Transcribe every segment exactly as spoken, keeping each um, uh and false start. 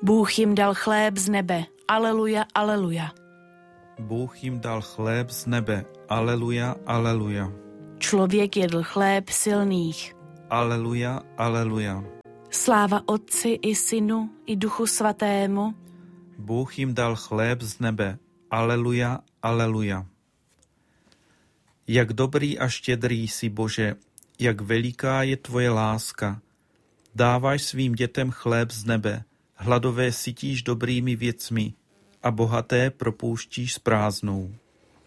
Bůh jim dal chléb z nebe. Aleluja, aleluja. Bůh jim dal chléb z nebe. Aleluja, aleluja. Člověk jedl chléb silných. Aleluja, aleluja. Sláva Otci i Synu i Duchu Svatému. Bůh jim dal chléb z nebe. Aleluja, aleluja. Jak dobrý a štědrý jsi, Bože, jak veliká je tvoje láska. Dáváš svým dětem chléb z nebe, hladové sytíš dobrými věcmi a bohaté propouštíš s prázdnou.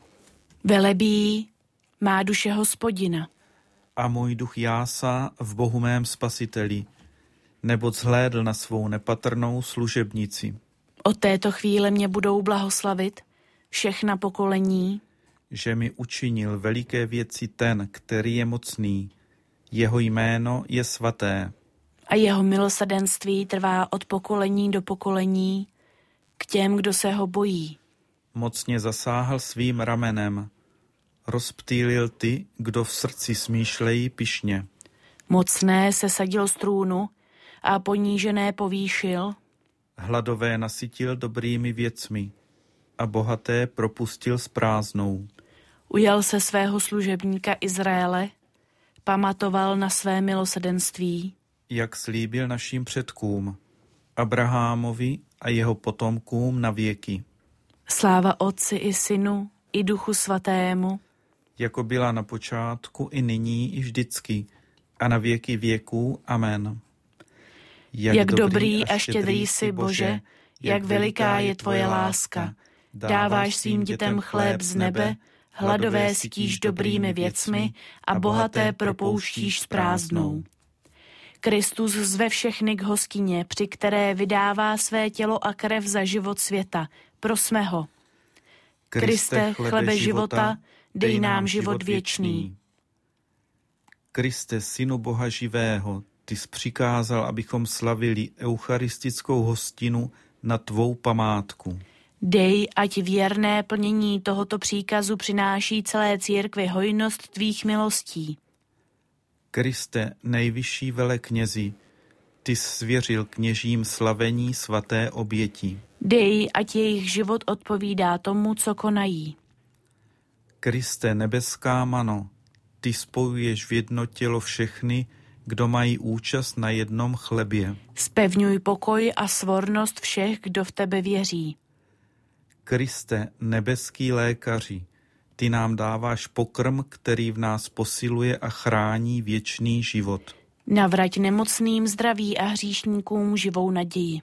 Velebí má duše Hospodina. A můj duch jásá v Bohu mém spasiteli, neboť zhlédl na svou nepatrnou služebnici. Od této chvíle mě budou blahoslavit všechna pokolení, že mi učinil veliké věci ten, který je mocný, jeho jméno je svaté. A jeho milosrdenství trvá od pokolení do pokolení k těm, kdo se ho bojí. Mocně zasáhl svým ramenem, rozptýlil ty, kdo v srdci smýšlejí pyšně. Mocné se sadil z trůnu a ponížené povýšil. Hladové nasytil dobrými věcmi a bohaté propustil s prázdnou. Ujal se svého služebníka Izraele, pamatoval na své milosrdenství, jak slíbil našim předkům, Abrahamovi a jeho potomkům na věky. Sláva Otci i Synu i Duchu Svatému, jako byla na počátku i nyní i vždycky a na věky věků. Amen. Jak, jak dobrý a štědrý jsi, Bože, jak veliká je tvoje láska. Dáváš svým dětem chléb z nebe, hladové sytíš dobrými věcmi a bohaté propouštíš s prázdnou. Kristus zve všechny k hostině, při které vydává své tělo a krev za život světa. Prosme ho. Kriste, chlebe života, dej nám život věčný. Kriste, Synu Boha živého, ty jsi přikázal, abychom slavili eucharistickou hostinu na tvou památku. Dej, ať věrné plnění tohoto příkazu přináší celé církvi hojnost tvých milostí. Kriste, nejvyšší veleknězi, ty jsi svěřil kněžím slavení svaté oběti. Dej, ať jejich život odpovídá tomu, co konají. Kriste, nebeská mano, ty spojuješ v jedno tělo všechny, kdo mají účast na jednom chlebě. Zpevňuj pokoj a svornost všech, kdo v tebe věří. Kriste, nebeský lékaři, ty nám dáváš pokrm, který v nás posiluje a chrání věčný život. Navrať nemocným zdraví a hříšníkům živou naději.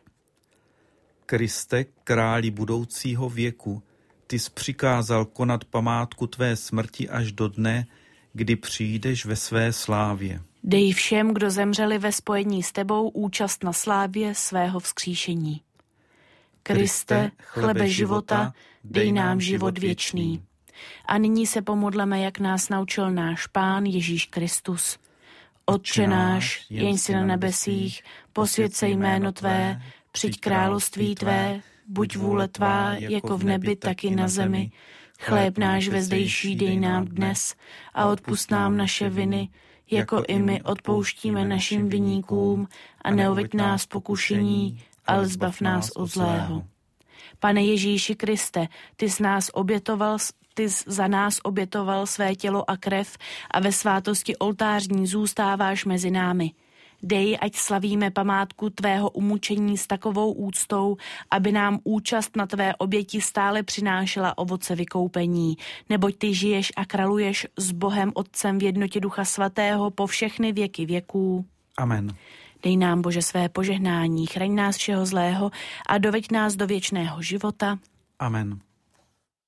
Kriste, králi budoucího věku, ty jsi přikázal konat památku tvé smrti až do dne, kdy přijdeš ve své slávě. Dej všem, kdo zemřeli ve spojení s tebou, účast na slávě svého vzkříšení. Kriste, chlebe života, dej nám život věčný. A nyní se pomodleme, jak nás naučil náš Pán Ježíš Kristus. Otče náš, jenž jsi na nebesích, posvěť se jméno tvé, přijď království tvé, buď vůle tvá, jako v nebi, tak i na zemi. Chléb náš vezdejší dej nám dnes a odpusť nám naše viny, jako i my odpouštíme našim viníkům, a neuveď nás pokušení, ale zbav nás od zlého. Pane Ježíši Kriste, ty jsi nás obětoval, ty jsi za nás obětoval své tělo a krev a ve svátosti oltářní zůstáváš mezi námi. Dej, ať slavíme památku tvého umučení s takovou úctou, aby nám účast na tvé oběti stále přinášela ovoce vykoupení, neboť ty žiješ a králuješ s Bohem Otcem v jednotě Ducha Svatého po všechny věky věků. Amen. Dej nám, Bože, své požehnání, chraň nás všeho zlého a doveď nás do věčného života. Amen.